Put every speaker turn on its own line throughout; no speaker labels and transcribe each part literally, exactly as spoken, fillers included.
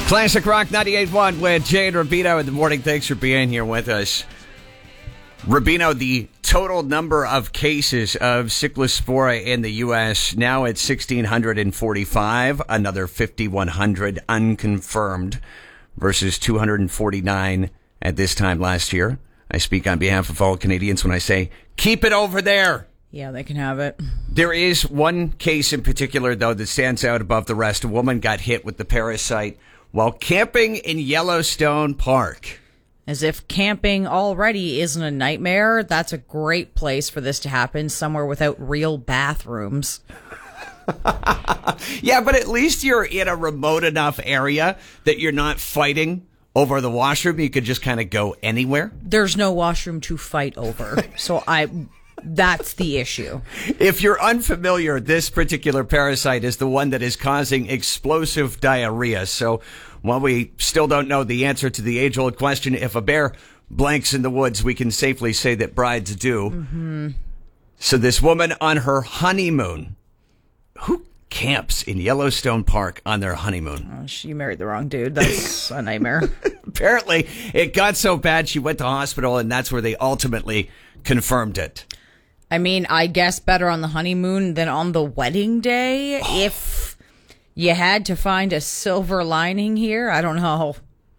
Classic Rock ninety-eight point one with Jay and Rubino in the morning. Thanks for being here with us. Rubino, the total number of cases of Cyclospora in the U S now at one thousand six hundred forty-five, another five thousand one hundred unconfirmed versus two hundred forty-nine at this time last year. I speak on behalf of all Canadians when I say, keep it over there.
Yeah, they can have it.
There is one case in particular, though, that stands out above the rest. A woman got hit with the parasite while camping in Yellowstone Park.
As if camping already isn't a nightmare, that's a great place for this to happen, somewhere without real bathrooms.
Yeah, but at least you're in a remote enough area that you're not fighting over the washroom. You could just kind of go anywhere.
There's no washroom to fight over, so I... That's the issue.
If you're unfamiliar, this particular parasite is the one that is causing explosive diarrhea. So while we still don't know the answer to the age-old question, if a bear blanks in the woods, we can safely say that brides do.
Mm-hmm.
So this woman on her honeymoon, who camps in Yellowstone Park on their honeymoon?
Oh, she married the wrong dude. That's a nightmare.
Apparently, it got so bad she went to hospital, and that's where they ultimately confirmed it.
I mean, I guess better on the honeymoon than on the wedding day. Oh. If you had to find a silver lining here, I don't know.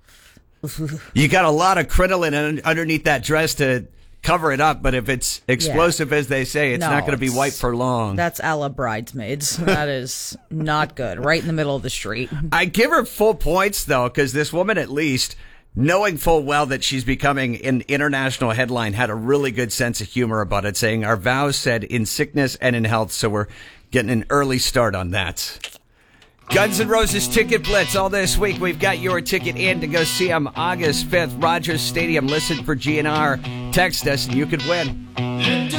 You got a lot of crinoline underneath that dress to cover it up, but if it's explosive, yeah. as they say, it's no, not going to be white for long.
That's a la Bridesmaids. That is not good. Right in the middle of the street.
I give her full points, though, because this woman at least, knowing full well that she's becoming an international headline, had a really good sense of humor about it, saying, our vows said in sickness and in health, so we're getting an early start on that. Guns N' Roses Ticket Blitz all this week. We've got your ticket in to go see them August fifth, Rogers Stadium. Listen for G N R. Text us and you could win.